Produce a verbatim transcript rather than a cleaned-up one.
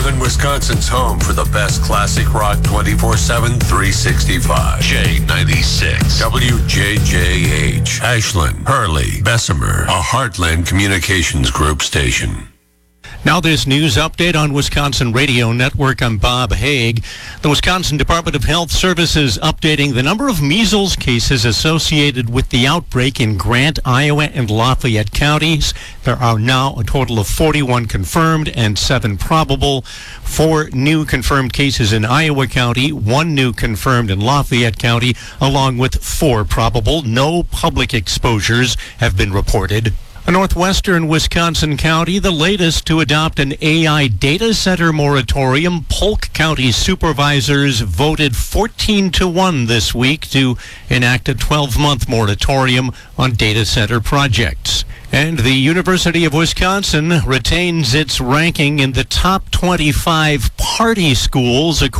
Northern Wisconsin's home for the best classic rock twenty-four seven, three sixty-five. J ninety-six. W J J H. Ashland, Hurley, Bessemer. A Heartland Communications Group station. Now this news update on Wisconsin Radio Network. I'm Bob Haig. The Wisconsin Department of Health Services updating the number of measles cases associated with the outbreak in Grant, Iowa, and Lafayette counties. There are now a total of forty-one confirmed and seven probable. Four new confirmed cases in Iowa County, one new confirmed in Lafayette County, along with four probable. No public exposures have been reported. A northwestern Wisconsin county, the latest to adopt an A I data center moratorium. Polk County supervisors voted fourteen to one this week to enact a twelve-month moratorium on data center projects. And the University of Wisconsin retains its ranking in the top twenty-five party schools.